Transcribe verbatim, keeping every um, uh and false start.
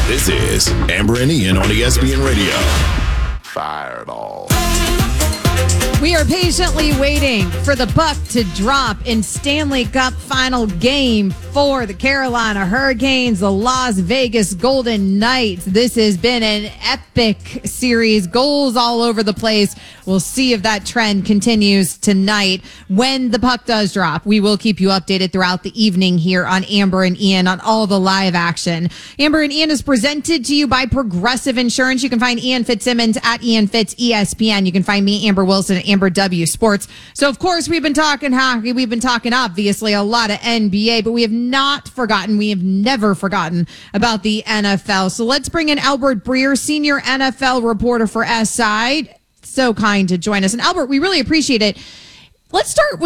This is Amber and Ian on E S P N Radio. Fireball. We are patiently waiting for the puck to drop in Stanley Cup final game for the Carolina Hurricanes, the Las Vegas Golden Knights. This has been an epic series, goals all over the place. We'll see if that trend continues tonight. When the puck does drop, we will keep you updated throughout the evening here on Amber and Ian on all the live action. Amber and Ian is presented to you by Progressive Insurance. You can find Ian Fitzsimmons at Ian Fitz E S P N. You can find me, Amber Wilson, at Amber W Sports. So, of course, we've been talking hockey. We've been talking, obviously, a lot of N B A, but we have not forgotten. We have never forgotten about the N F L. So let's bring in Albert Breer, senior N F L reporter for S I. So kind to join us. And Albert, we really appreciate it. Let's start with